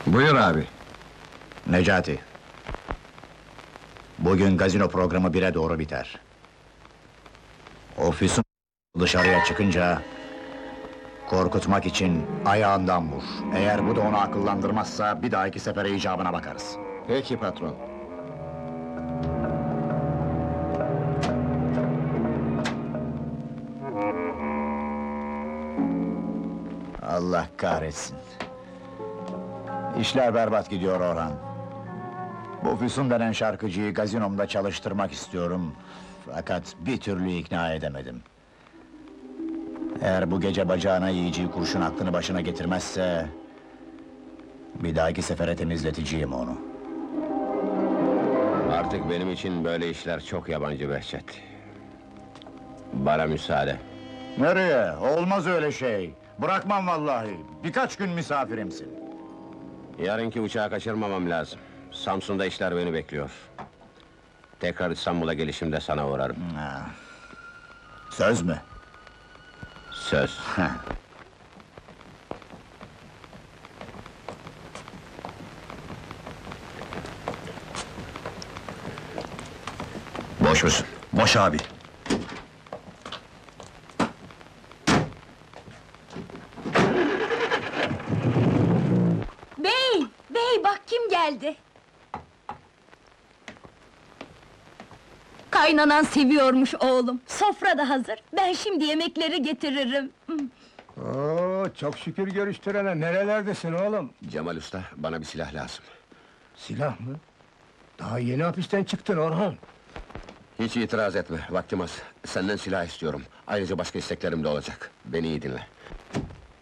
Buyur abi. Necati. Bugün gazino programı 1'e doğru biter. O Füsun dışarıya çıkınca... ...korkutmak için ayağından vur. Eğer bu da onu akıllandırmazsa... ...bir dahaki sefere icabına bakarız. Peki patron. Allah kahretsin. İşler berbat gidiyor Orhan. Bu Füsun denen şarkıcıyı gazinomda çalıştırmak istiyorum... ...fakat bir türlü ikna edemedim. Eğer bu gece bacağına yiyeceği kurşun aklını başına getirmezse... ...bir dahaki sefere temizleteceğim onu. Artık benim için böyle işler çok yabancı Behçet. Bana müsaade. Nereye? Olmaz öyle şey! Bırakmam vallahi! Birkaç gün misafirimsin. Yarınki uçağı kaçırmamam lazım. Samsun'da işler beni bekliyor. Tekrar İstanbul'a gelişimde sana uğrarım. Ha. Söz mü? Söz. Boş musun? Boş abi. Bey bak kim geldi! Kaynanan seviyormuş oğlum, sofra da hazır, ben şimdi yemekleri getiririm. Oo, çok şükür görüştürene, nerelerdesin oğlum? Cemal Usta, bana bir silah lazım. Silah mı? Daha yeni hapisten çıktın Orhan. Hiç itiraz etme, vaktim az. Senden silah istiyorum. Ayrıca başka isteklerim de olacak. Beni iyi dinle.